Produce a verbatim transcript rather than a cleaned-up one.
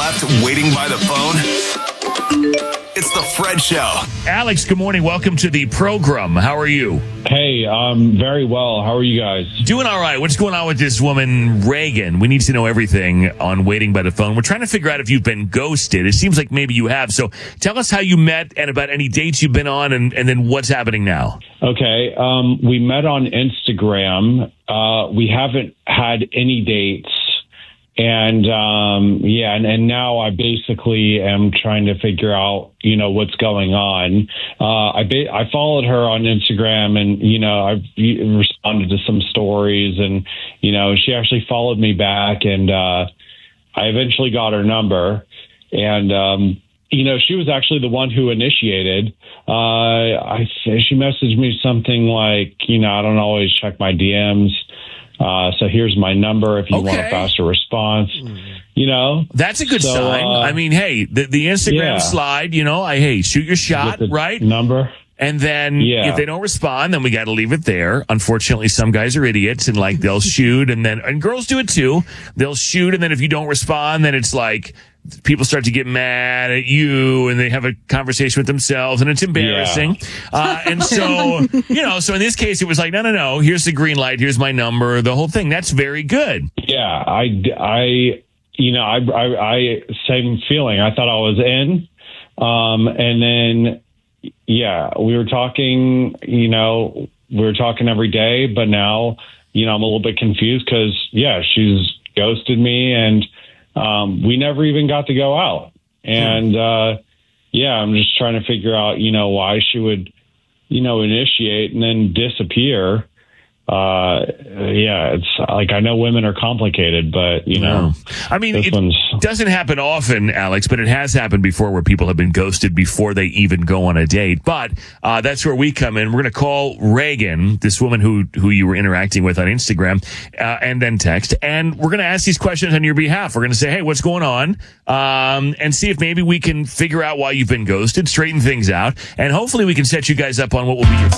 left waiting by the phone? It's the Fred Show. Alex, good morning. Welcome to the program. How are you? Hey, um, very well. How are you guys? Doing all right. What's going on with this woman, Reagan? We need to know everything on Waiting by the Phone. We're trying to figure out if you've been ghosted. It seems like maybe you have. So tell us how you met and about any dates you've been on and, and then what's happening now. Okay. Um, we met on Instagram. Uh, we haven't had any dates. And, um, yeah, and, and now I basically am trying to figure out, you know, what's going on. Uh, I, ba- I followed her on Instagram and, you know, I've responded to some stories and, you know, she actually followed me back and, uh, I eventually got her number and, um, you know, she was actually the one who initiated. Uh, I, she messaged me something like, you know, I don't always check my D Ms. Uh, so here's my number if you Okay. want a faster response, you know. That's a good So, sign. uh, I mean, hey, the, the Instagram yeah. slide, you know, I, hey, shoot your shot, Get the right? number. And then Yeah. if they don't respond, then we got to leave it there. Unfortunately, some guys are idiots and like they'll shoot and then, and girls do it too. They'll shoot. And then if you don't respond, then it's like people start to get mad at you and they have a conversation with themselves and it's embarrassing. Yeah. Uh, and so, you know, so in this case, it was like, no, no, no, here's the green light. Here's my number, the whole thing. That's very good. Yeah. I, I, you know, I, I, I same feeling. I thought I was in. Um, and then, yeah, we were talking, you know, we were talking every day, but now, you know, I'm a little bit confused because, yeah, she's ghosted me and um, we never even got to go out. And, uh, yeah, I'm just trying to figure out, you know, why she would, you know, initiate and then disappear. Uh, yeah, it's like, I know women are complicated, but you know, I mean, this it one's... doesn't happen often, Alex, but it has happened before where people have been ghosted before they even go on a date. But, uh, that's where we come in. We're going to call Reagan, this woman who, who you were interacting with on Instagram, uh, and then text. And we're going to ask these questions on your behalf. We're going to say, hey, what's going on? Um, and see if maybe we can figure out why you've been ghosted, straighten things out. And hopefully we can set you guys up on what will be your